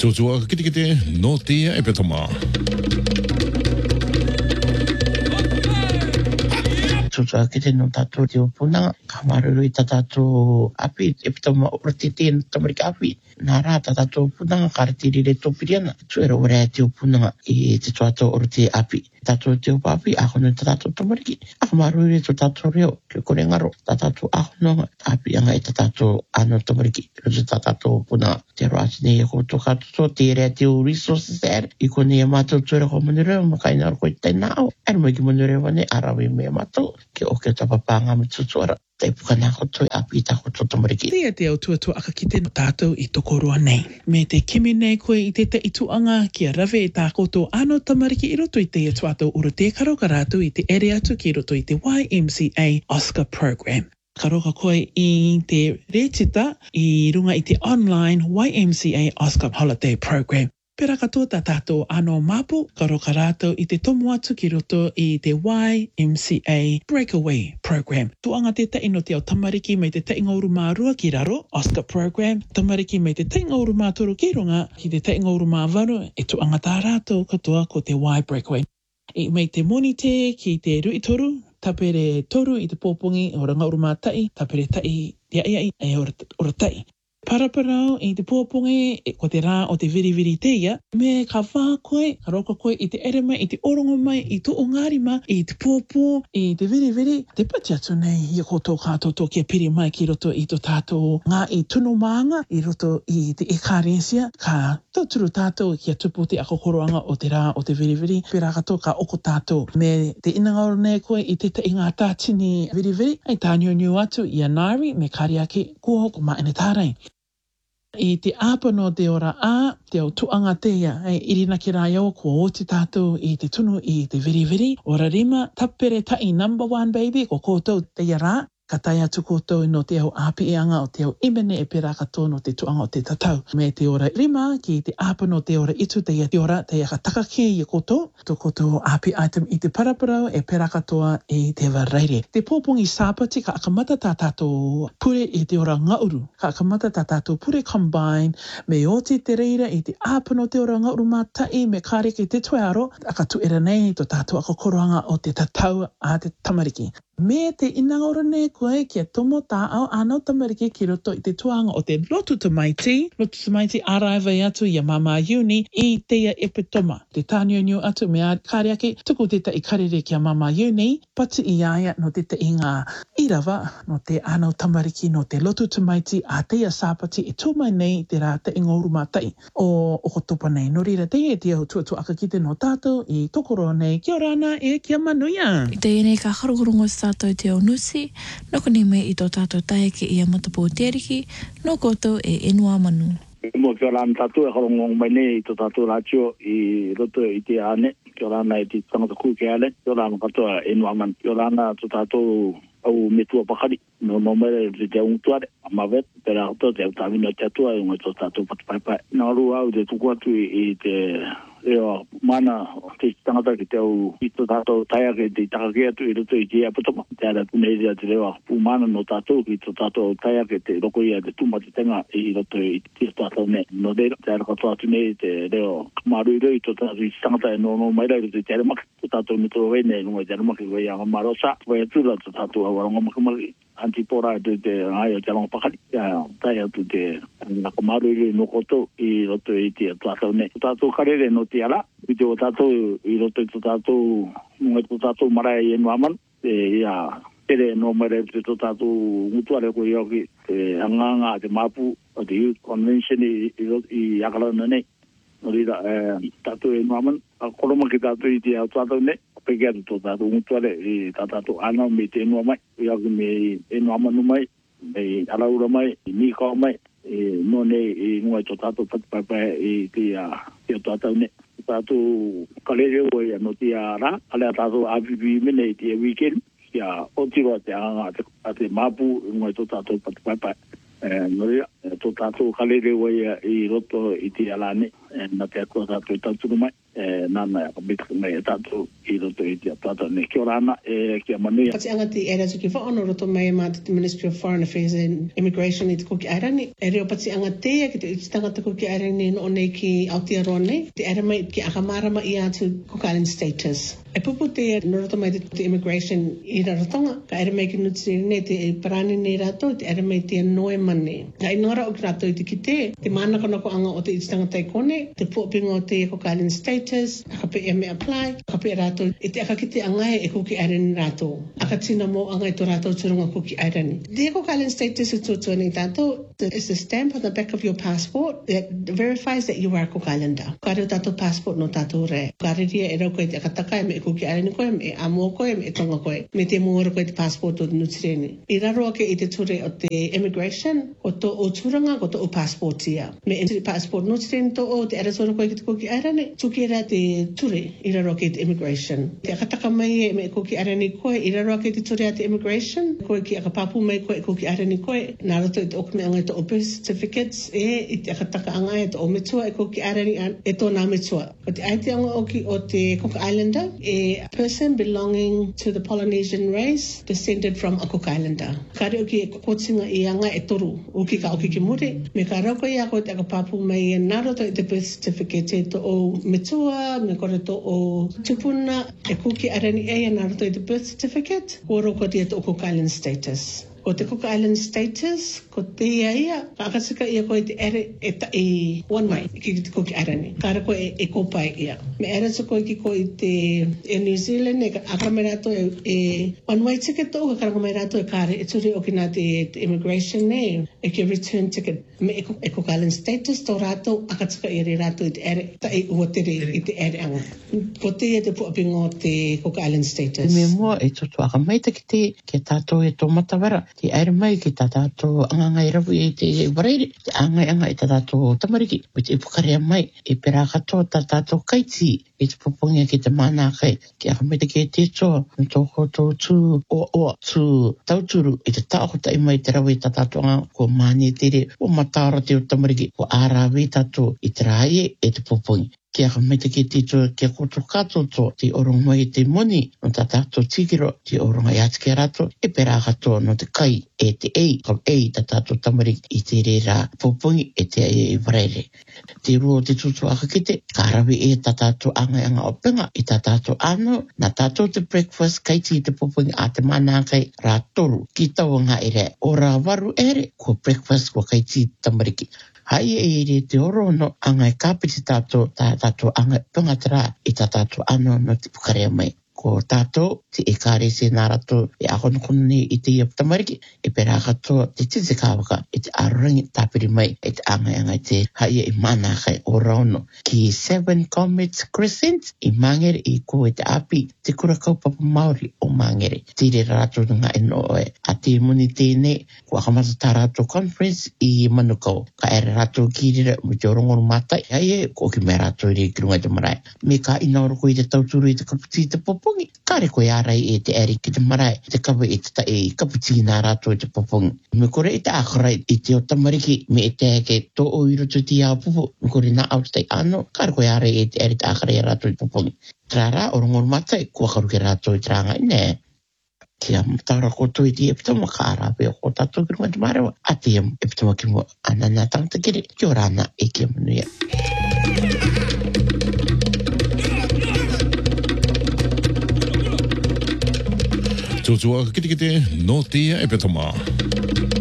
Tutua kite no tia e petoma. Tutua kite no tatu tio puna kamaru i tatu api e petoma ortitin tamarika api. Nara tatu puna kartiri le topiriana. Tuero ore tio puna i te tuato orti api. Tatu tio papi ako no tatu tamariki. Ako maru i tatu reo ke kore ngaro. Tatu ako no api anga i tatu ano tamariki. Roto tatu puna te roasi ne ko to katu te re tio resources er. Iko ne mato tuero ko manure makaina ko te nao. Er mo ki manure wane arawi me mato. Ke o ke tapapanga me tutuara. Te pukana ko toi api ta ko to tamariki. Tia te au tuatua aka ki te tātou i toko roa nei. Me te kimi nei koe i te ituanga kia rave e tā koto ano tamariki i roto i te tuatou uro te karo ka rātou i te ere atu ki roto i te YMCA Oscar Program. Karoka koe i te retita i runga i te online YMCA Oscar Holiday Program. Pera katoa tā tātou ano mapu, karoka rātou i te tomu atu ki roto i te YMCA Breakaway Program. Tuanga te taino te au tamariki me te tainga uru mā rua ki raro, Oscar Program. Tamariki me te tainga uru mā toro ki runga, ki te tainga uru mā varu, e tuanga tā rātou katoa ko te Y Breakaway. I mei te monite ki te rui toru, tapere toru i te pōpongi o ranga uru mā tai, tapere tai iai e ora tai. Paraparau i te pōpongi ko te rā o te viriviri teia, me ka whā koe, ka roka koe i te ere mai, i te orongo mai, i te ongari mai, i te pōpō, i te viriviri. Te pati atu nei, i koto kātoto kia piri mai ki roto i to tātou ngā i tunu maanga, i roto i te ekarensia, ka tauturu tātou kia tupu te akokoroanga o te rā o te viriviri, pera kato ka oko tātou. Me te inangaoro nei koe i te inga tātini viriviri, ai tāniu atu i a Nairi, me kariake kua hoko ma ene tārai. I te āpano te ora te au tuanga teia, irina ki rā iau kua o te tātou i te tunu i te viriviri. Ora rima, tapere tai #1 baby, ko koutou teia rā. Ka tai atu koutou no te au āpianga o te au imene e pera katoa no te tuanga o te tatau. Me te ora rima ki te āpano te ora itu teia te ora teia ka takake i koutou. To koutou āpi item i te paraparau e pera katoa i te wareire. Te pōpongi sāpati ka akamata tā tātou pure i te ora ngauru. Ka akamata tā tātou pure combine me o te reira i te āpano te ora ngauru mātai me kāreke te tuearo. Aka tuera nei to tātou akokoroanga o te tatau a te tamariki. Me te inangora nei koe kia tomo tā au anau tamariki ki roto i te tuanga o te lotu tamaiti. Lotu tamaiti araiva atu i a mama uni i teia epitoma. Te tāniu atu mea kāriake tuku te i karere ki a mama uni. Pati i aia no te inga irawa no te anau tamariki no te lotu tamaiti a teia sāpati e tūmai nei te rā te ingouru mātai. O kotopa nei. No rira teia te au tuatu aka kite no tātou i tokoro nei. Kia orana e kia manuia. I te ene ka harukurungo tātou te au nusi, noko ni me i tō tātou tae ki ia matapo teriki, no koutou e enua manu. Mo kia rāna tātou e harongongo mai nei i tō tātou rātio i roto i te ane, kia rāna i te tangata kū ke ale, kia rāna katoa e enua manu, kia rāna tō tātou au metua pakari, no mere te untuare, amavet, pera katoa te au tāwina te atua i ngai tō tātou patipaipai. Nā rū au te tuku atu i te reo mana te tangata ki te au i tō tātou taia ke te takake atu i roto i te apatoma. Te ara puneiria te reo pūmana no tātou ki tō tātou taia ke te roko ia te tūma te tenga i roto i te tātou ne. No reira, te ara katoa atu nei te reo kamaru i tō tātou i tangata e no maira i roto i te aramaki. Tō tātou me tō wene nunga i te aramaki koe ia marosa. Koe atura tō tātou au aronga makamaki. Antipora te ai o te aronga pakari. Tai atu te kamaru i no koto i roto i te tātou ne. Tō tātou karere no te ara, i te o tātou i roto i tō tātou, nunga tō tātou marae i enua manu, ia tere no marae tō tātou ngutuare ko i auki, te anganga, te mapu, o te Youth Convention i akarana nei. No rira, tātou enua manu, a koroma ki tātou i te au tātou nei, peke atu tō tātou ngutuare i tātou anau me te enua mai, i auki me enua manu mai, me araura mai, i nikau mai, no nei i ngai tō tātou patipaipai i te tātou nei. Tātou kalere o ia no te ara, alea tātou apipi mene i te weekend, ia otiro te anga a te mapu i ngai tō tātou patipaipai. No rea, tō tātou kalere o ia i roto i te alane, na te atua tātou i tauturu mai. nana ka bitu mai tatu I roto I te tata ne kia rana kia manuia. Pati anga te ere tuki whaono roto mai ma te Ministry of Foreign Affairs and Immigration I te kuki airani. E reo pati anga te ki te uti tangata kuki airani no nei ki Aotearoa nei. Te ere mai ki akamarama I atu Cook Island status. E pupu te no roto mai te immigration I rarotonga. Ka ere mai ki nuti nei te parani nei rato te ere mai te noe mane. Ka inora o ki rato I te ki te manaka nako anga o te uti tangata I kone. Te puopinga o te Cook Island status. Aka pe e me apply. Aka pe rato I te aka ki te angai e kuki airani rato. Aka tina mo angai to rato turunga kuki airani. The Cook Island status is to ni tato is the stamp on the back of your passport that verifies that you are a Cook Islander. Kare tato passport no tato re. Kare ria e rau koe te akataka e me kuki airani koe, me amo koe, me tonga koe. Me te muara koe te passport o nutireni. I raro ake I te ture o te immigration, o to o turanga, o to o passport ia. Me entry passport nutireni to o te aratora koe ki te kuki airani, tuki era te ture I raro ake te immigration. Te akataka mai e me kuki airani koe, I raro ake te ture a te immigration, koe ki akapapu mai koe kuki airani koe, nā roto I te okumi anga I te birth certificates, I te akataka anga I te o metua e kuki airani e tō nā metua. O te aite anga o te Cook Islander, a person belonging to the Polynesian race descended from a Cook Islander. Kare o ki e kokotinga I anga e toru, o ki ka o ki ki mure, me ka rauko I ako te akapapu mai e nā roto I te birth certificate e to o metua, me kore to o tupuna e kuki airani e nā roto I te birth certificate, ko roko te o Cook Island status. Ko te Cook Island status, ko te ia, ka akasika ia koe te ere e ta I one way, ki te kuki airani. Kara koe e kopai ia. Me ere so koe ki koe te New Zealand, e akarame rato e one way ticket to, ka karangame rato e kare, e turi o ki nā te immigration ne, e ki return ticket. Me e Cook Island status, tō rato, akatika I re rato I te ere, ta e ua tere I te ere anga. Ko te te puapingo te Cook Island status. Me mua e tutu akamaita ki te, ke tātou e tō matawara. Te aere mai ki tā tātou angangai rapu I te whareire, te angai anga I tā tātou tamariki, me te ipukarea mai, e pera katoa tā tātou kaiti, e te popongia ki te mana kai, ki akamete ki te toa, me tōko tō tū o tū tauturu, e te tākota I mai te rawe tā tātou anga, ko mani tere, o matara te o tamariki, ko ārawe tātou I te raie, e te popongi. Kia kamete ki te tō, kia koto katoto, te oronga mai te moni, no tā tātou tikiro, te oronga I ati kia rato, e pera katoa no te kai, e te ei, kam ei tā tātou tamari I te re rā popongi, e te ei I whareire. Te ruo te tutu akakite, ka rawe e tā tātou anga o penga, I tā tātou ano, na tātou te breakfast, kaiti te popongi a te mana kai rā toru, ki tau ngā ere, o rā waru ere, ko breakfast, ko kaiti tamariki. Hai e re te oro no anga e kāpiti tātou, tā tātou anga pungatara I tā tātou ano no te pukarea mai. Ko tātou, te e kāre se nā rato e ahonokono ni I te ia tamariki, e pera katoa te tite kāwaka, e te arangi tāpiri mai, e te anga te haia I mana kai o rauno. Ki 7 Comets Crescent, I Mangere I ko e te api, te kura kaupapa Māori o Mangere. Tire rato nga e no e, a te muni tēnei, ko akamata tā rato conference I Manukau. Ka ere rato ki rira mo te orongoru matai, haia ko ki me rato I re kirunga te marae. Me ka inaoro ko I te tauturu I te kaputi te popongi, kare koe arai e te eri ki te marae, te kawa I te tae kaputi nā rato I te popongi. Me kore I te akarai I te o tamariki, me e te ke tō o iro tu ti au pupu, me kore nā au te ano, kare koe arai e te eri te akarai rato I te popongi. Trara, orongoru matai, kua karuke rato I te ranga ine. Kia mtaura koto I te epitama ka arawe o tātou ki runga te marewa. A te epitama ki mua anana tangata kere, ki o rana e kia manuia. Tōtua kite no te epitama.